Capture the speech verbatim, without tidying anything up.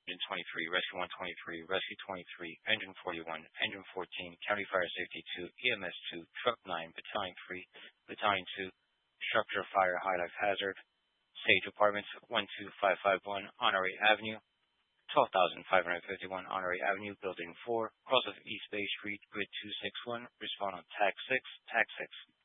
Engine twenty-three, Rescue one twenty-three, Rescue twenty-three, Engine forty-one, Engine fourteen, County Fire Safety two, E M S two, Truck nine, Battalion three, Battalion two, Structure Fire High Life Hazard, Sage Apartments one two five five one, Honorary Avenue, twelve thousand five hundred fifty-one Honorary Avenue, Building four, cross of East Bay Street, Grid two six one, respond on T A C six, T A C six.